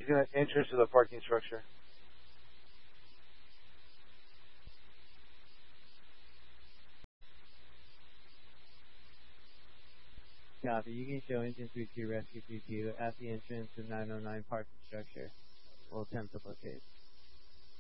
He's going to enter into the parking structure. Copy. You can show engine 32 rescue 22 at the entrance to 909 parking structure. We'll attempt to locate.